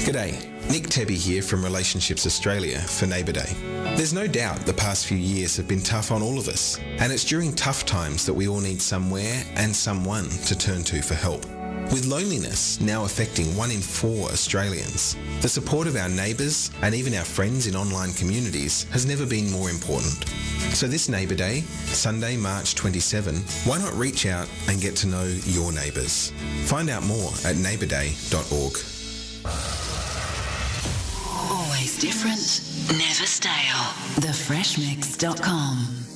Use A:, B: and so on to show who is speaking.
A: G'day, Nick Tebby here from Relationships Australia for Neighbour Day. There's no doubt the past few years have been tough on all of us, and it's during tough times that we all need somewhere and someone to turn to for help. With loneliness now affecting 1 in 4 Australians, the support of our neighbours and even our friends in online communities has never been more important. So this Neighbour Day, Sunday, March 27, why not reach out and get to know your neighbours? Find out more at neighbourday.org.
B: Always different, never stale. Thefreshmix.com